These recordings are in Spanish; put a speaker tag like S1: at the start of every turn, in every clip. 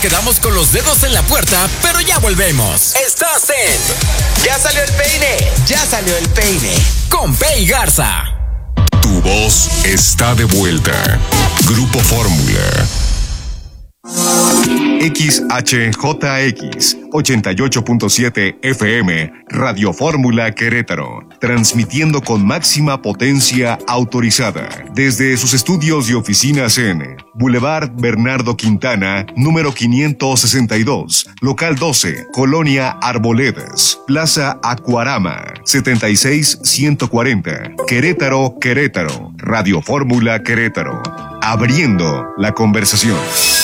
S1: quedamos con los dedos en la puerta, pero ya volvemos. Estás en
S2: Ya salió el peine. Ya salió el peine.
S1: Con Pei Garza.
S3: Tu voz está de vuelta. Grupo Fórmula. XHJX 88.7 FM Radio Fórmula Querétaro, transmitiendo con máxima potencia autorizada desde sus estudios y oficinas en Boulevard Bernardo Quintana, número 562, local 12, Colonia Arboledas, Plaza Acuarama, 76140, Querétaro, Querétaro. Radio Fórmula Querétaro, abriendo la conversación.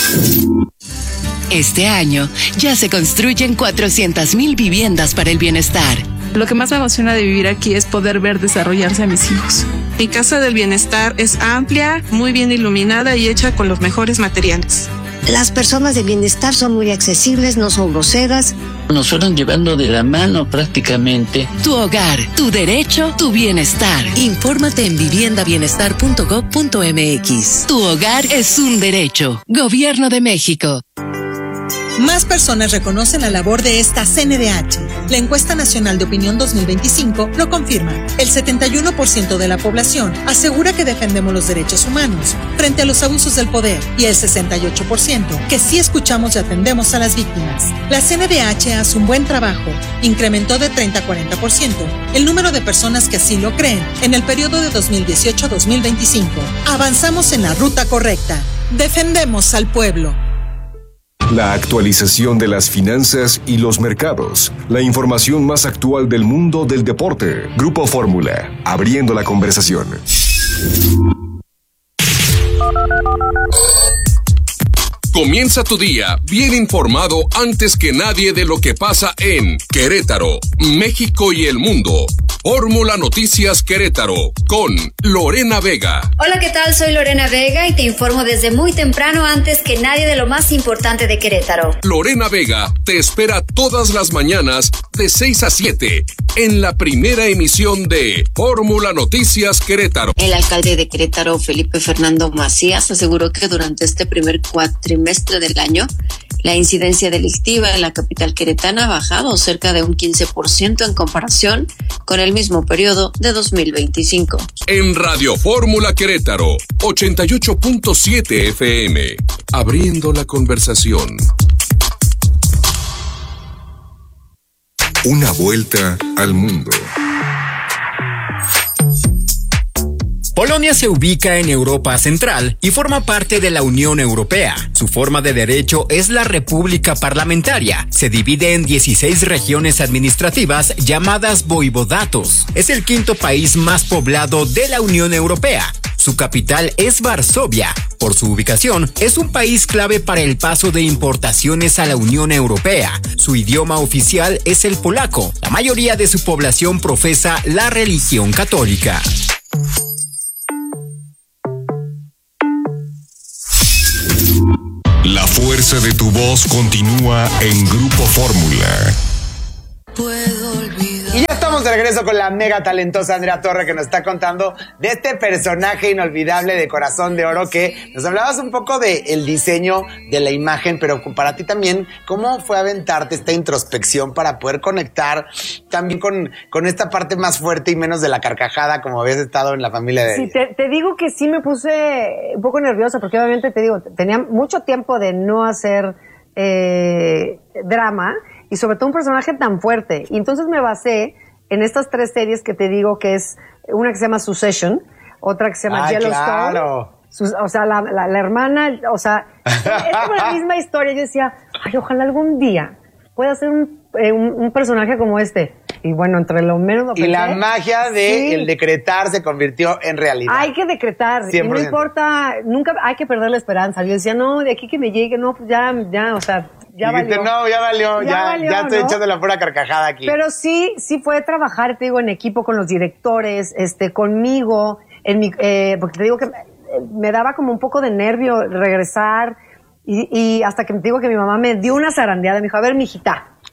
S4: Este año ya se construyen 400,000 viviendas para el bienestar.
S5: Lo que más me emociona de vivir aquí es poder ver desarrollarse a mis hijos. Mi casa del bienestar es amplia, muy bien iluminada y hecha con los mejores materiales.
S6: Las personas de bienestar son muy accesibles, no son groseras.
S7: Nos fueron llevando de la mano prácticamente.
S4: Tu hogar, tu derecho, tu bienestar. Infórmate en viviendabienestar.gov.mx. Tu hogar es un derecho. Gobierno de México.
S8: Más personas reconocen la labor de esta CNDH. La encuesta nacional de opinión 2025 lo confirma. El 71% de la población asegura que defendemos los derechos humanos frente a los abusos del poder y el 68% que sí escuchamos y atendemos a las víctimas. La CNDH hace un buen trabajo. Incrementó de 30 a 40% el número de personas que así lo creen en el periodo de 2018 a 2025. Avanzamos en la ruta correcta. Defendemos al pueblo.
S3: La actualización de las finanzas y los mercados. La información más actual del mundo del deporte. Grupo Fórmula, abriendo la conversación.
S9: Comienza tu día bien informado antes que nadie de lo que pasa en Querétaro, México y el mundo. Fórmula Noticias Querétaro con Lorena Vega.
S10: Hola, ¿qué tal? Soy Lorena Vega y te informo desde muy temprano antes que nadie de lo más importante de Querétaro.
S9: Lorena Vega te espera todas las mañanas de 6 a 7 en la primera emisión de Fórmula Noticias Querétaro.
S11: El alcalde de Querétaro, Felipe Fernando Macías, aseguró que durante este primer cuatrimestre del año, la incidencia delictiva en la capital queretana ha bajado cerca de un 15% en comparación con el mismo periodo de 2025.
S9: En Radio Fórmula Querétaro, 88.7 FM, abriendo la conversación.
S3: Una vuelta al mundo.
S1: Polonia se ubica en Europa Central y forma parte de la Unión Europea. Su forma de derecho es la República Parlamentaria. Se divide en 16 regiones administrativas llamadas voivodatos. Es el quinto país más poblado de la Unión Europea. Su capital es Varsovia. Por su ubicación, es un país clave para el paso de importaciones a la Unión Europea. Su idioma oficial es el polaco. La mayoría de su población profesa la religión católica.
S3: La fuerza de tu voz continúa en Grupo Fórmula.
S2: Y ya estamos de regreso con la mega talentosa Andrea Torre, que nos está contando de este personaje inolvidable de Corazón de Oro, que nos hablabas un poco del diseño de la imagen, pero para ti también, ¿cómo fue aventarte esta introspección para poder conectar también con esta parte más fuerte y menos de la carcajada, como habías estado en la familia de...
S12: Sí, te digo que sí me puse un poco nerviosa, porque obviamente te digo, tenía mucho tiempo de no hacer drama, y sobre todo un personaje tan fuerte. Y entonces me basé en estas 3 series que te digo, que es una que se llama Succession, otra que se llama Yellowstone. Claro. O sea, la hermana, o sea, es como la misma historia. Yo decía, ay, ojalá algún día pueda ser un personaje como este. Y bueno, entre lo menos lo pensé.
S2: Y la magia de el decretar se convirtió en realidad.
S12: Hay que decretar. 100%. Y no importa, nunca hay que perder la esperanza. Yo decía, no, de aquí que me llegue, no, pues ya, o sea, ya valió.
S2: No, ya valió, ya estoy echando la pura carcajada aquí.
S12: Pero sí fue trabajar, te digo, en equipo con los directores, conmigo, porque te digo que me daba como un poco de nervio regresar, y hasta que te digo que mi mamá me dio una zarandeada, me dijo, a ver, mijita,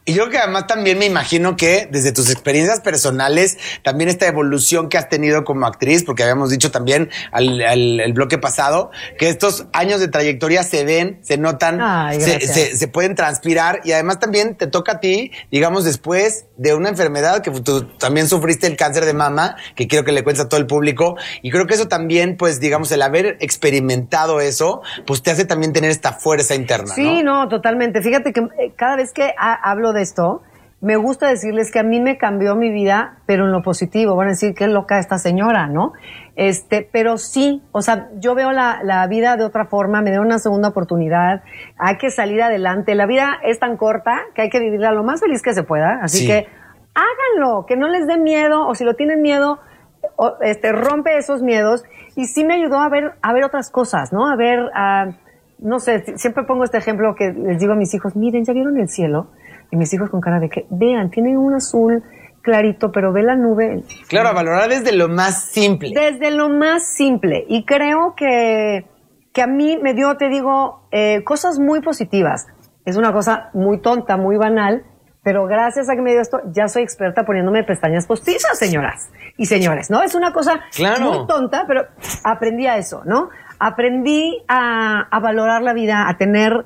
S2: Y yo que además también me imagino que desde tus experiencias personales, también esta evolución que has tenido como actriz, porque habíamos dicho también el bloque pasado, que estos años de trayectoria se ven, se notan, se pueden transpirar, y además también te toca a ti, digamos, después de una enfermedad que tú también sufriste, el cáncer de mama, que quiero que le cuentes a todo el público, y creo que eso también, pues, digamos, el haber experimentado eso, pues te hace también tener esta fuerza interna, ¿no?
S12: Sí, no, totalmente. Fíjate que cada vez que hablo de esto, me gusta decirles que a mí me cambió mi vida, pero en lo positivo. Van a decir, qué loca esta señora, ¿no? Pero sí, o sea, yo veo la vida de otra forma, me da una segunda oportunidad, hay que salir adelante. La vida es tan corta que hay que vivirla lo más feliz que se pueda, así que háganlo, que no les dé miedo, o si lo tienen miedo, rompe esos miedos. Y sí me ayudó a ver otras cosas, ¿no? A ver, no sé, siempre pongo este ejemplo que les digo a mis hijos, miren, ¿ya vieron el cielo? Y mis hijos con cara de que, vean, tiene un azul clarito, pero ve la nube.
S2: Claro, a valorar desde lo más simple.
S12: Desde lo más simple. Y creo que a mí me dio, te digo, cosas muy positivas. Es una cosa muy tonta, muy banal, pero gracias a que me dio esto, ya soy experta poniéndome pestañas postizas, señoras y señores, ¿no? Es una cosa muy tonta, pero aprendí a eso, ¿no? Aprendí a valorar la vida, a tener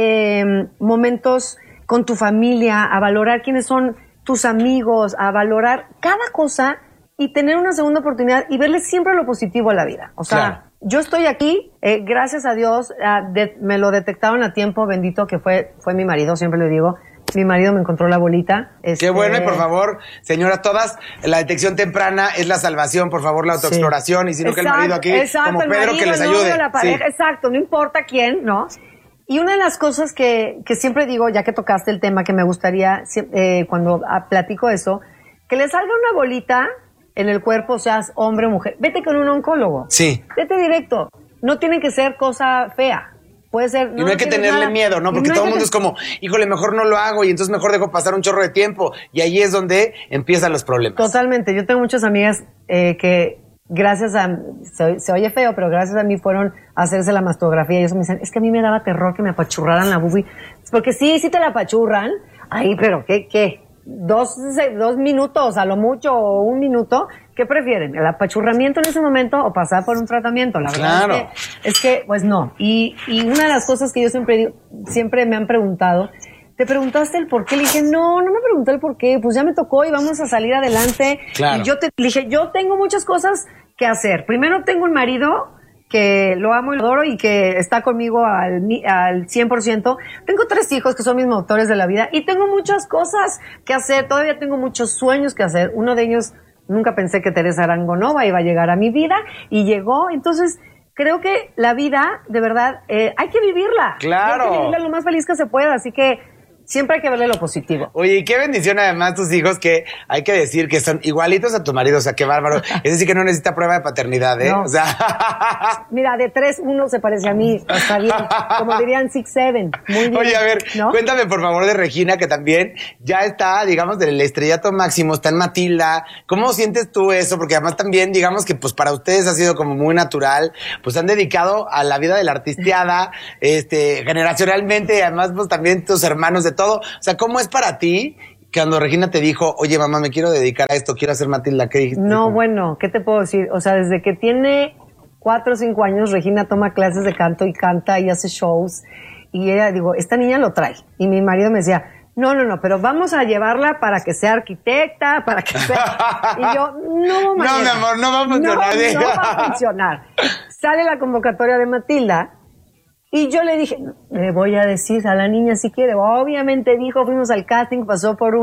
S12: momentos con tu familia, a valorar quiénes son tus amigos, a valorar cada cosa y tener una segunda oportunidad y verle siempre lo positivo a la vida. O sea, yo estoy aquí, gracias a Dios, me lo detectaron a tiempo, bendito que fue mi marido, siempre le digo. Mi marido me encontró la bolita.
S2: Qué bueno, y por favor, señoras todas, la detección temprana es la salvación, por favor, la autoexploración, y si no que el marido aquí, como Pedro, marido, que les ayude.
S12: La pareja, exacto, no importa quién, ¿no? Y una de las cosas que siempre digo, ya que tocaste el tema, que me gustaría, cuando platico eso, que le salga una bolita en el cuerpo, seas hombre o mujer, vete con un oncólogo.
S2: Sí.
S12: Vete directo. No tiene que ser cosa fea. Puede ser.
S2: Y no hay que tenerle miedo, ¿no? Porque todo el mundo es como, híjole, mejor no lo hago y entonces mejor dejo pasar un chorro de tiempo. Y ahí es donde empiezan los problemas.
S12: Totalmente. Yo tengo muchas amigas que gracias a, se oye feo, pero gracias a mí fueron a hacerse la mastografía y eso me dicen, es que a mí me daba terror que me apachurraran la boobie. Porque sí te la apachurran. Ay, pero ¿qué? 2 minutos a lo mucho o 1 minuto. ¿Qué prefieren? ¿El apachurramiento en ese momento o pasar por un tratamiento? La verdad es que pues no. Y una de las cosas que yo siempre me han preguntado, ¿te preguntaste el por qué? Le dije, no me pregunté el por qué, pues ya me tocó y vamos a salir adelante.
S2: Claro.
S12: Y yo le dije, yo tengo muchas cosas que hacer. Primero tengo un marido que lo amo y lo adoro y que está conmigo al 100%. Tengo 3 hijos que son mis motores de la vida y tengo muchas cosas que hacer. Todavía tengo muchos sueños que hacer. Uno de ellos, nunca pensé que Teresa Arangonova iba a llegar a mi vida y llegó. Entonces, creo que la vida, de verdad, hay que vivirla.
S2: Claro.
S12: Hay que vivirla lo más feliz que se pueda. Así que siempre hay que verle lo positivo.
S2: Oye, y qué bendición además tus hijos, que hay que decir que son igualitos a tu marido, o sea, qué bárbaro. Es decir, que no necesita prueba de paternidad, ¿eh?
S12: No.
S2: O sea...
S12: Mira, de 3, 1 se parece a mí, está bien. Como dirían 6, 7, muy bien.
S2: Oye, a ver,
S12: ¿no?
S2: Cuéntame por favor de Regina, que también ya está, digamos, del estrellato máximo, está en Matilda. ¿Cómo sientes tú eso? Porque además también, digamos que pues para ustedes ha sido como muy natural, pues han dedicado a la vida de la artisteada, generacionalmente, y además pues también tus hermanos de todo. O sea, ¿cómo es para ti cuando Regina te dijo, oye, mamá, me quiero dedicar a esto, quiero hacer Matilda? ¿Qué dijiste?
S12: No, bueno, ¿qué te puedo decir? O sea, desde que tiene 4 o 5 años, Regina toma clases de canto y canta y hace shows. Y ella, digo, esta niña lo trae. Y mi marido me decía, no, pero vamos a llevarla para que sea arquitecta, para que sea... Y yo, no,
S2: mi amor, no va a funcionar.
S12: No va a funcionar. Sale la convocatoria de Matilda. Y yo le dije, le voy a decir a la niña si quiere. Obviamente dijo, fuimos al casting, pasó por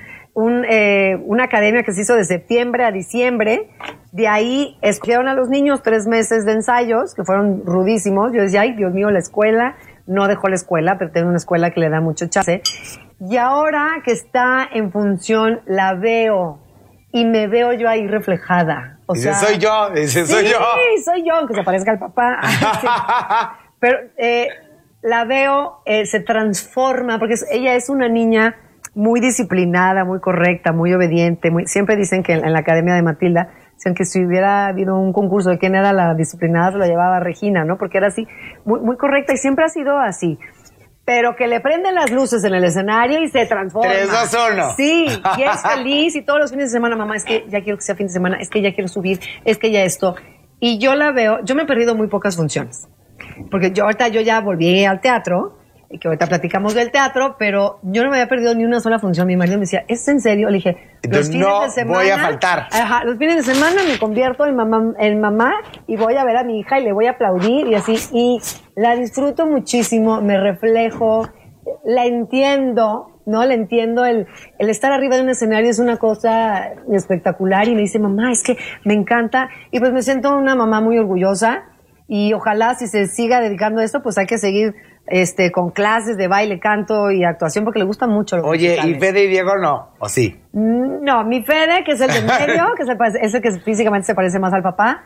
S12: una academia que se hizo de septiembre a diciembre. De ahí escogieron a los niños 3 meses de ensayos, que fueron rudísimos. Yo decía, ay, Dios mío, la escuela. No dejó la escuela, pero tiene una escuela que le da mucho chance. Y ahora que está en función, la veo. Y me veo yo ahí reflejada. O sea,
S2: soy yo.
S12: Sí, soy yo, aunque se parezca al papá. Sí. Pero la veo, se transforma, porque ella es una niña muy disciplinada, muy correcta, muy obediente. Siempre dicen que en la Academia de Matilda, dicen que si hubiera habido un concurso de quién era la disciplinada, se lo llevaba Regina, ¿no? Porque era así, muy, muy correcta y siempre ha sido así. pero que le prenden las luces en el escenario y se transforma.
S2: 3, 2, 1.
S12: Sí, y es feliz y todos los fines de semana, mamá, es que ya quiero que sea fin de semana, es que ya quiero subir, es que ya esto. Y yo la veo, yo me he perdido muy pocas funciones, porque yo ya volví al teatro, y que ahorita platicamos del teatro, pero yo no me había perdido ni una sola función. Mi marido me decía, ¿es en serio? Le dije, los fines de semana
S2: voy a faltar.
S12: Ajá, los fines de semana me convierto en mamá y voy a ver a mi hija y le voy a aplaudir y así. Y la disfruto muchísimo, me reflejo, la entiendo, ¿no? La entiendo. El estar arriba de un escenario es una cosa espectacular y me dice, mamá, es que me encanta. Y pues me siento una mamá muy orgullosa y ojalá si se siga dedicando a esto, pues hay que seguir con clases de baile, canto y actuación porque le gusta mucho.
S2: Oye, musicales. ¿Y Fede y Diego no? ¿O sí?
S12: No, mi Fede, que es el de medio, es el que físicamente se parece más al papá,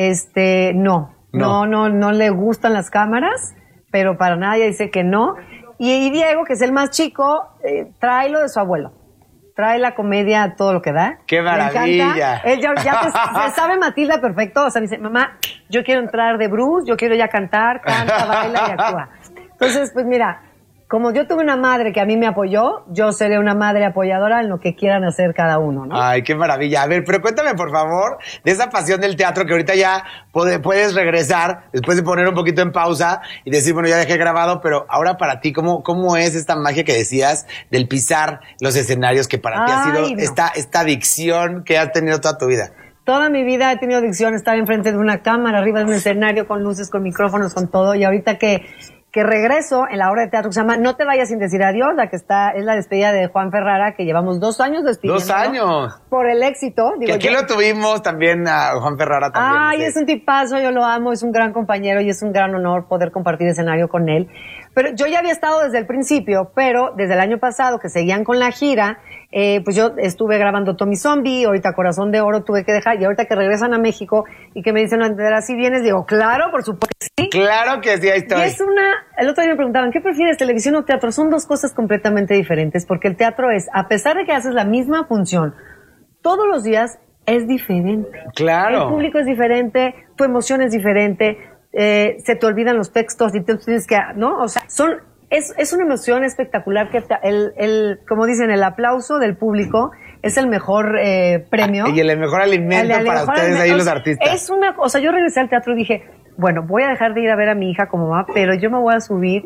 S12: no le gustan las cámaras, pero para nada ella dice que no. Y Diego, que es el más chico, trae lo de su abuelo. Trae la comedia a todo lo que da.
S2: ¡Qué maravilla!
S12: Él ya se sabe Matilda perfecto. O sea, me dice, mamá, yo quiero entrar de Bruce, yo quiero ya cantar, canta, baila y actúa. Entonces, pues mira, como yo tuve una madre que a mí me apoyó, yo seré una madre apoyadora en lo que quieran hacer cada uno, ¿no?
S2: Ay, qué maravilla. A ver, pero cuéntame, por favor, de esa pasión del teatro que ahorita ya puedes regresar, después de poner un poquito en pausa y decir, bueno, ya dejé grabado, pero ahora para ti, ¿cómo es esta magia que decías del pisar los escenarios que para ti ha sido esta adicción que has tenido toda tu vida?
S12: Toda mi vida he tenido adicción a estar enfrente de una cámara, arriba de un escenario, con luces, con micrófonos, con todo, y ahorita que regreso en la obra de teatro que se llama No te vayas sin decir adiós, es la despedida de Juan Ferrara, que llevamos 2 años despidiendo.
S2: 2 años.
S12: Por el éxito.
S2: Que aquí lo tuvimos también a Juan Ferrara también.
S12: Ay, es un tipazo, yo lo amo, es un gran compañero y es un gran honor poder compartir escenario con él. Pero yo ya había estado desde el principio, pero desde el año pasado que seguían con la gira, pues yo estuve grabando Tommy Zombie, ahorita Corazón de Oro tuve que dejar, y ahorita que regresan a México y que me dicen, ¿así vienes? Digo, claro, por supuesto que sí.
S2: Claro que sí, ahí estoy.
S12: Y el otro día me preguntaban, ¿qué prefieres, televisión o teatro? Son 2 cosas completamente diferentes, porque el teatro es, a pesar de que haces la misma función todos los días, es diferente.
S2: Claro.
S12: El público es diferente, tu emoción es diferente, se te olvidan los textos y tú tienes que, ¿no? O sea, es una emoción espectacular que como dicen, el aplauso del público es el mejor premio.
S2: Y el mejor alimento para ustedes ahí los artistas.
S12: O sea, yo regresé al teatro y dije, bueno, voy a dejar de ir a ver a mi hija como mamá, pero yo me voy a subir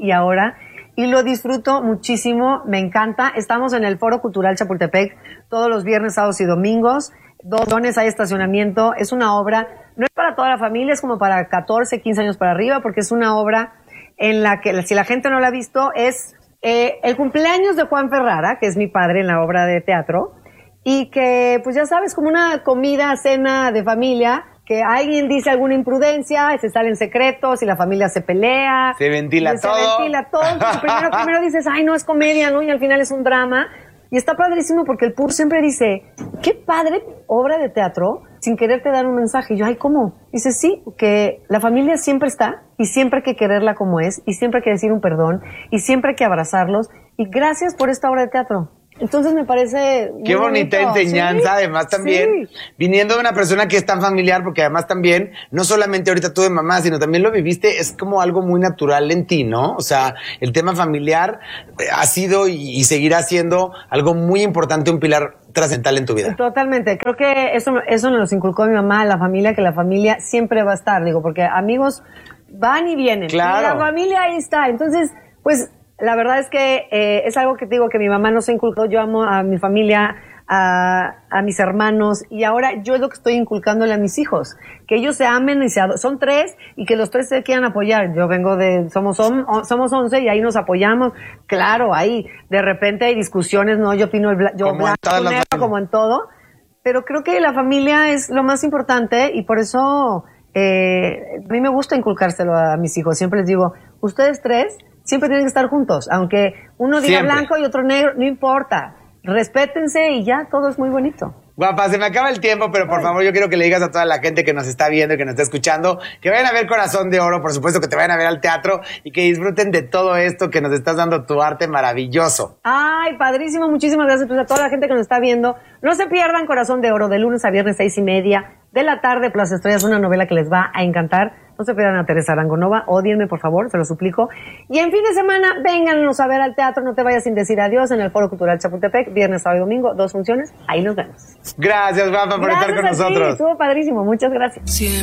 S12: y lo disfruto muchísimo, me encanta. Estamos en el Foro Cultural Chapultepec todos los viernes, sábados y domingos. 2 dones, hay estacionamiento. Es una obra, no es para toda la familia, es como para 14, 15 años para arriba, porque es una obra en la que, si la gente no la ha visto, es el cumpleaños de Juan Ferrara, que es mi padre en la obra de teatro, y que, pues ya sabes, como una comida, cena de familia, que alguien dice alguna imprudencia, se salen secretos y la familia se pelea.
S2: Se ventila todo.
S12: Se ventila todo. Primero dices, ay, no, es comedia, ¿no? Y al final es un drama. Y está padrísimo porque el PUR siempre dice, qué padre obra de teatro, sin quererte dar un mensaje. Y yo, ay, ¿cómo? Dice, sí, que la familia siempre está y siempre hay que quererla como es y siempre hay que decir un perdón y siempre hay que abrazarlos. Y gracias por esta obra de teatro. Entonces me parece
S2: qué bonita enseñanza, ¿sí? Además también viniendo de una persona que es tan familiar, porque además también, no solamente ahorita tú de mamá, sino también lo viviste, es como algo muy natural en ti, ¿no? O sea, el tema familiar ha sido y seguirá siendo algo muy importante, un pilar trascendental en tu vida.
S12: Totalmente, creo que eso nos inculcó mi mamá, la familia, que la familia siempre va a estar, digo, porque amigos van y vienen,
S2: claro.
S12: Y la familia ahí está, entonces, pues, la verdad es que es algo que te digo que mi mamá nos inculcó. Yo amo a mi familia, a mis hermanos, y ahora yo es lo que estoy inculcándole a mis hijos, que ellos se amen y son 3 y que los 3 se quieran apoyar. Yo vengo somos 11 y ahí nos apoyamos. Claro, ahí de repente hay discusiones, no, yo opino yo blanco, negro, como en todo, pero creo que la familia es lo más importante y por eso a mí me gusta inculcárselo a mis hijos. Siempre les digo, ustedes 3 siempre tienen que estar juntos, aunque uno diga blanco y otro negro, no importa. Respétense y ya, todo es muy bonito.
S2: Guapa, se me acaba el tiempo, pero por favor yo quiero que le digas a toda la gente que nos está viendo y que nos está escuchando, que vayan a ver Corazón de Oro, por supuesto que te vayan a ver al teatro y que disfruten de todo esto que nos estás dando, tu arte maravilloso.
S12: Ay, padrísimo, muchísimas gracias pues, a toda la gente que nos está viendo. No se pierdan Corazón de Oro de lunes a viernes 6:30 de la tarde, Plaza Estrellas, una novela que les va a encantar. No se pierdan a Teresa Arangonova, ódienme por favor, se lo suplico. Y en fin de semana, vénganos a ver al teatro, no te vayas sin decir adiós, en el Foro Cultural Chapultepec, viernes, sábado y domingo, 2 funciones, ahí nos vemos.
S2: Gracias, Rafa, por estar con nosotros.
S12: Estuvo padrísimo, muchas gracias.